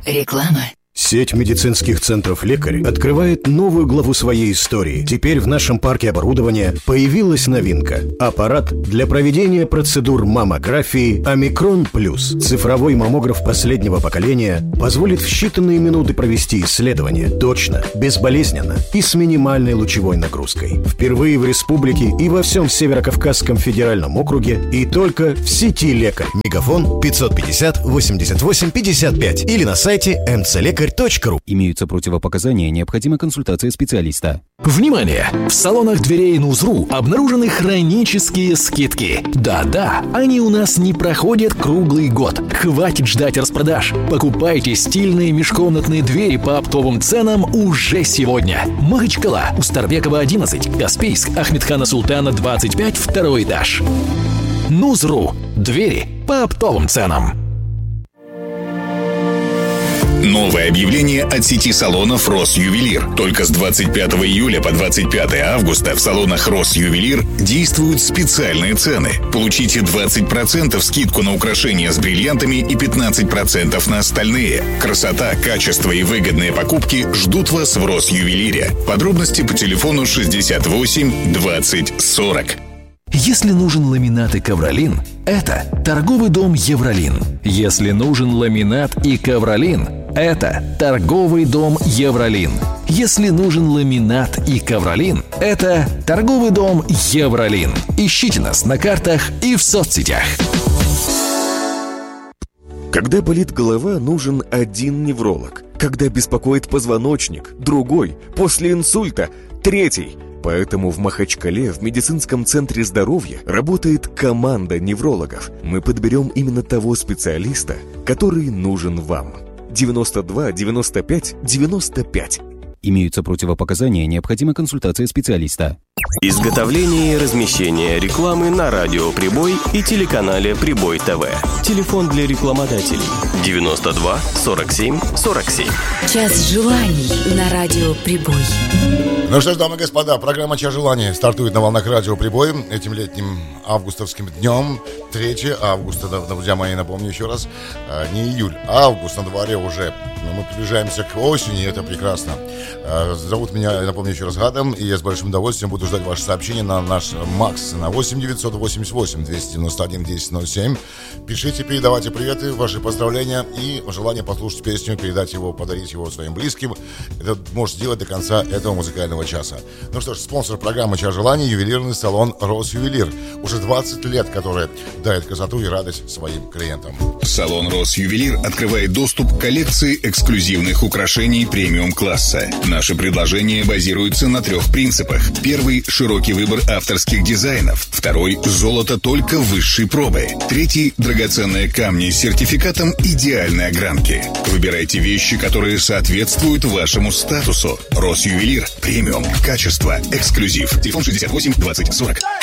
Реклама. Сеть медицинских центров «Лекарь» открывает новую главу своей истории. Теперь в нашем парке оборудования появилась новинка – аппарат для проведения процедур маммографии «Омикрон Плюс». Цифровой маммограф последнего поколения позволит в считанные минуты провести исследование точно, безболезненно и с минимальной лучевой нагрузкой. Впервые в республике и во всем Северо-Кавказском федеральном округе и только в сети «Лекарь». Мегафон 550 88 55 или на сайте mcлекарь.ру. Имеются противопоказания, необходима консультация специалиста. Внимание! В салонах дверей Нузру обнаружены хронические скидки. Да-да, они у нас не проходят круглый год. Хватит ждать распродаж. Покупайте стильные межкомнатные двери по оптовым ценам уже сегодня. Махачкала, Устарбекова 11, Каспийск, Ахмедхана Султана 25, второй этаж. Нузру. Двери по оптовым ценам. Новое объявление от сети салонов «Росювелир». Только с 25 июля по 25 августа в салонах «Росювелир» действуют специальные цены. Получите 20% скидку на украшения с бриллиантами и 15% на остальные. Красота, качество и выгодные покупки ждут вас в «Росювелире». Подробности по телефону 68 20 40. Если нужен ламинат и ковролин, это торговый дом «Евролин». Если нужен ламинат и ковролин, это торговый дом «Евролин». Если нужен ламинат и ковролин, это торговый дом «Евролин». Ищите нас на картах и в соцсетях. Когда болит голова, нужен один невролог. Когда беспокоит позвоночник, другой. После инсульта – третий. Поэтому в Махачкале в медицинском центре здоровья работает команда неврологов. Мы подберем именно того специалиста, который нужен вам. 92 95 95. Имеются противопоказания, необходима консультация специалиста. Изготовление и размещение рекламы на радио «Прибой» и телеканале «Прибой ТВ». Телефон для рекламодателей 92 47 47. Час желаний на радио «Прибой». Ну что ж, дамы и господа, программа «Час желаний» стартует на волнах радио «Прибой» этим летним августовским днем. 3 августа, друзья мои, напомню еще раз, не июль, а август на дворе уже. Мы приближаемся к осени, и это прекрасно. Зовут меня, напомню еще раз, Адам, и я с большим удовольствием буду ждать ваши сообщения на наш МАКС на 8 988 291 1007. Пишите, передавайте приветы, ваши поздравления и желание послушать песню, передать его, подарить его своим близким. Это можете сделать до конца этого музыкального часа. Ну что ж, спонсор программы «Час желаний» — ювелирный салон «Росювелир». Уже 20 лет, который дает красоту и радость своим клиентам. Салон «Росювелир» открывает доступ к коллекции эксклюзивных украшений премиум-класса. Наши предложения базируются на 3 принципах. Первый – широкий выбор авторских дизайнов. Второй – золото только высшей пробы. Третий – драгоценные камни с сертификатом идеальной огранки. Выбирайте вещи, которые соответствуют вашему статусу. «Росювелир» – премиум, качество, эксклюзив. Телефон 68 20 40.